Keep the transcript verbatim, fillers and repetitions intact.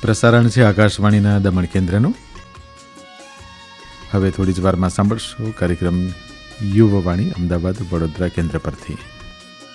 પ્રસારણ છે આકાશવાણીના દમણ કેન્દ્રનું. હવે થોડી જ વારમાં સાંભળશો કાર્યક્રમ યુવવાણી અમદાવાદ વડોદરા કેન્દ્ર પરથી.